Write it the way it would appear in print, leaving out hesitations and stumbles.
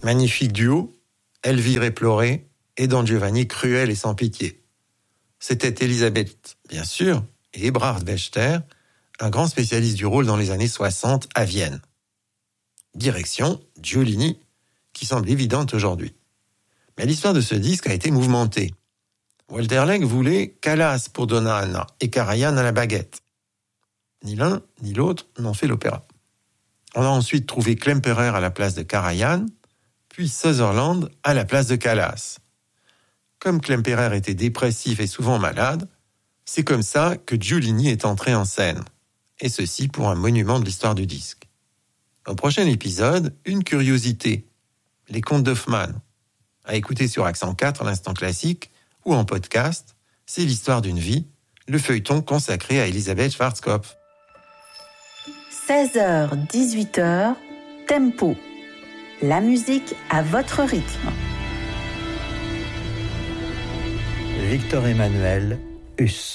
Magnifique duo, Elvire éplorée et Don Giovanni cruel et sans pitié. C'était Elisabeth, bien sûr, et Ebrard Wächter, un grand spécialiste du rôle dans les années 60 à Vienne. Direction Giulini, qui semble évidente aujourd'hui. Mais l'histoire de ce disque a été mouvementée. Walter Legg voulait Callas pour Donna Anna et Karajan à la baguette. Ni l'un ni l'autre n'ont fait l'opéra. On a ensuite trouvé Klemperer à la place de Karajan, puis Sutherland à la place de Callas. Comme Klemperer était dépressif et souvent malade, c'est comme ça que Giulini est entré en scène. Et ceci pour un monument de l'histoire du disque. Au prochain épisode, une curiosité. Les contes d'Hoffmann. À écouter sur Accent 4 à l'instant classique ou en podcast, c'est l'histoire d'une vie, le feuilleton consacré à Elisabeth Schwarzkopf. 16h, 18h, Tempo. La musique à votre rythme. Victor Emmanuel Huss.